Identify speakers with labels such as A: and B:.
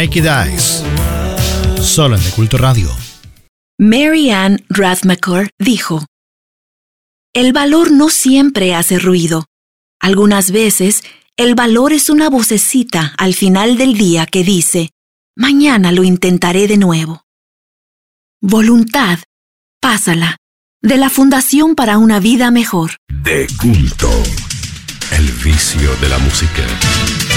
A: Naked Eyes. Solo en De Culto Radio.
B: Mary Ann Rathmaker dijo: el valor no siempre hace ruido. Algunas veces, el valor es una vocecita al final del día que dice: mañana lo intentaré de nuevo. Voluntad, pásala, de la Fundación para una Vida Mejor.
C: De Culto, el vicio de la música.